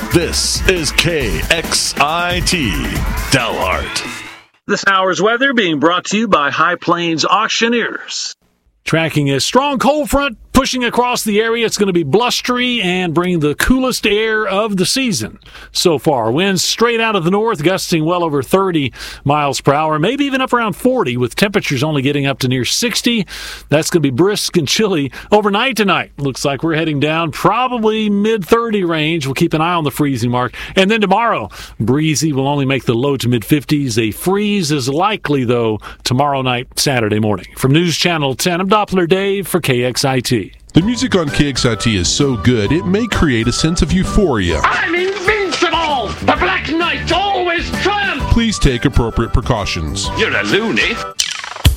This is KXIT Dalhart. This hour's weather being brought to you by High Plains Auctioneers. Tracking a strong cold front pushing across the area. It's going to be blustery and bring the coolest air of the season so far. Winds straight out of the north, gusting well over 30 miles per hour, maybe even up around 40, with temperatures only getting up to near 60. That's going to be brisk and chilly overnight tonight. Looks like we're heading down probably mid-30 range. We'll keep an eye on the freezing mark. And then tomorrow, breezy will only make the low to mid-50s. A freeze is likely, though, tomorrow night, Saturday morning. From News Channel 10, I'm Doppler Dave for KXIT. The music on KXIT is so good, it may create a sense of euphoria. I'm invincible! The Black Knight always triumphs! Please take appropriate precautions. You're a loony.